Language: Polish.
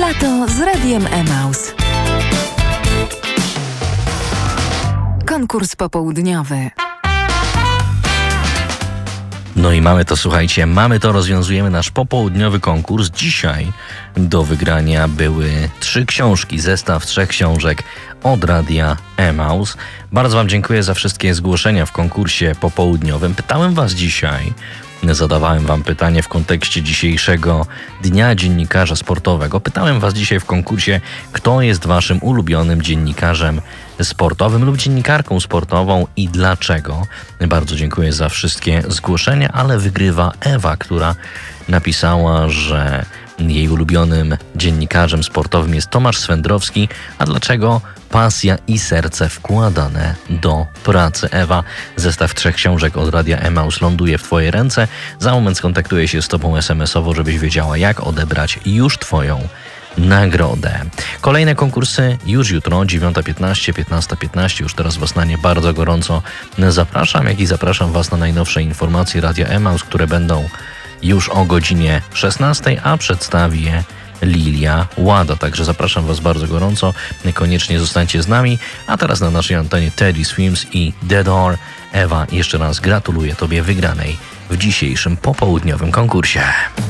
Lato z Radiem Emaus. Konkurs popołudniowy. No i mamy to, słuchajcie, rozwiązujemy nasz popołudniowy konkurs. Dzisiaj do wygrania były 3 książki, zestaw 3 książek od Radia Emaus. Bardzo Wam dziękuję za wszystkie zgłoszenia w konkursie popołudniowym. Pytałem Was dzisiaj, zadawałem Wam pytanie w kontekście dzisiejszego Dnia Dziennikarza Sportowego. Pytałem Was dzisiaj w konkursie, kto jest Waszym ulubionym dziennikarzem sportowym lub dziennikarką sportową i dlaczego. Bardzo dziękuję za wszystkie zgłoszenia, ale wygrywa Ewa, która napisała, że jej ulubionym dziennikarzem sportowym jest Tomasz Swędrowski. A dlaczego? Pasja i serce wkładane do pracy. Ewa, zestaw 3 książek od Radia Emaus ląduje w Twoje ręce. Za moment skontaktuję się z Tobą SMS-owo, żebyś wiedziała, jak odebrać już Twoją nagrodę. Kolejne konkursy już jutro, 9:15, 15:15. Już teraz Was na nie bardzo gorąco zapraszam, jak i zapraszam Was na najnowsze informacje Radia Emaus, które będą już o godzinie 16, a przedstawi je Lilia Łada. Także zapraszam Was bardzo gorąco. Koniecznie zostańcie z nami. A teraz na naszej antenie Teddy Swims i The Door. Ewa, jeszcze raz gratuluję Tobie wygranej w dzisiejszym popołudniowym konkursie.